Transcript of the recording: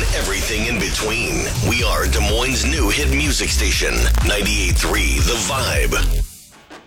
everything in between. We are Des Moines' new hit music station, 98.3 The Vibe.